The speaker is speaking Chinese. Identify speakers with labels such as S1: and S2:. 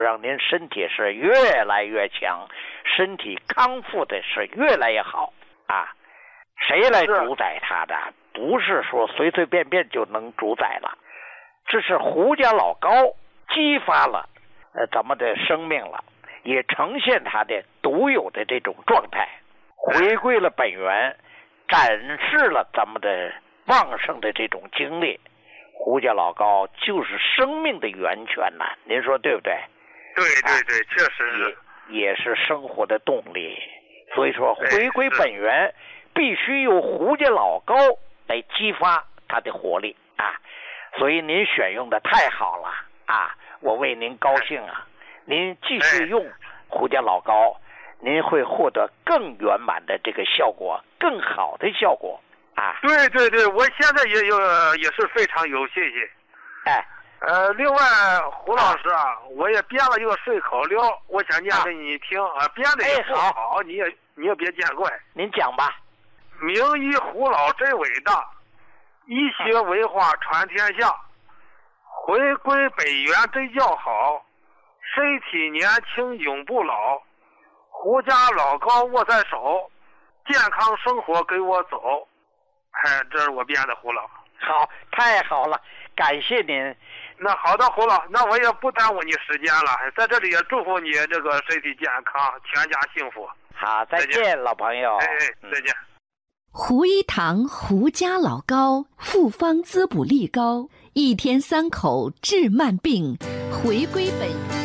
S1: 让您身体是越来越强，身体康复的是越来越好啊！谁来主宰它的？不是说随随便便就能主宰了，这是胡家老高激发了咱们的生命了，也呈现它的独有的这种状态，回归了本源，展示了咱们的旺盛的这种精力。胡家老高就是生命的源泉呐，您说对不对？
S2: 对对对，确实是，
S1: 也是生活的动力。所以说，回归本源必须由胡家老高来激发他的活力啊！所以您选用的太好了啊！我为您高兴啊！您继续用胡家老高，您会获得更圆满的这个效果，更好的效果啊！
S2: 对对对，我现在也是非常有信心。
S1: 哎。
S2: 另外，胡老师啊，我也编了一个顺口溜，我想念给你听啊，编的也不好，你也别见怪。
S1: 您讲吧。
S2: 名医胡老真伟大，医学文化传天下，回归本源真叫好，身体年轻永不老，胡家老高握在手，健康生活给我走。哎，这是我编的胡老。
S1: 好，太好了，感谢您。
S2: 那好的，胡老，那我也不耽误你时间了，在这里也祝福你这个身体健康，全家幸福。
S1: 好，再见，老朋友。
S2: 哎，再见。
S3: 胡一堂胡家老高，复方滋补力高，1天3口治慢病，回归本源。